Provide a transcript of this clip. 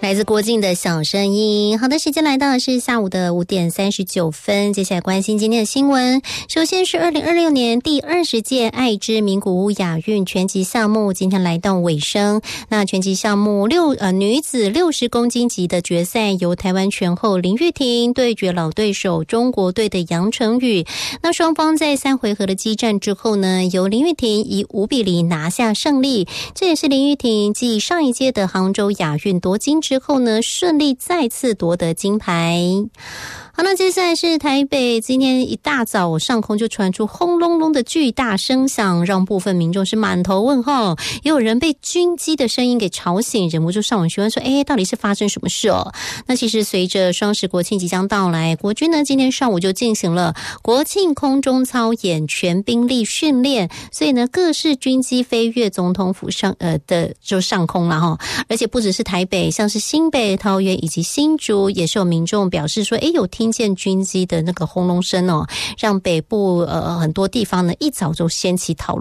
来自郭靖的小声音。好的，时间来到的是下午的5点39分，接下来关心今天的新闻。首先是2026年第20届爱之名古屋亚运拳击项目今天来到尾声。那拳击项目女子60公斤级的决赛由台湾拳后林玉婷对决老对手中国队的杨成宇。那双方在3回合的激战之后呢，由林玉婷以5-0拿下胜利。这也是林玉婷继上一届的杭州亚运夺金之后呢，顺利再次夺得金牌。好，那接下来是台北，今天一大早上空就传出轰隆隆的巨大声响，让部分民众是满头问号，也有人被军机的声音给吵醒，忍不住上网询问说到底是发生什么事哦？那其实随着双十国庆即将到来，国军呢今天上午就进行了国庆空中操演全兵力训练，所以呢各式军机飞越总统府上空了哈，而且不只是台北，像是新北、桃园以及新竹也是有民众表示说有听见军机的那个轰隆声哦，让北部很多地方呢一早就掀起讨论。